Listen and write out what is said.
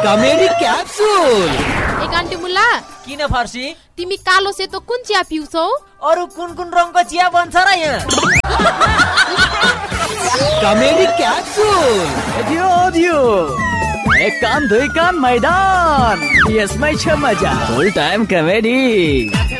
Comedy capsule. एक aunty मुल्ला, किन फर्सी? तिमी कालो सेतो कुन चिया पिउँछौ? अरु कुन रङको चिया बन्छ र यहाँ? Comedy capsule. दियो एक कान दुई कान मैदान, यसमै छ मजा। फुल टाइम कमेडी।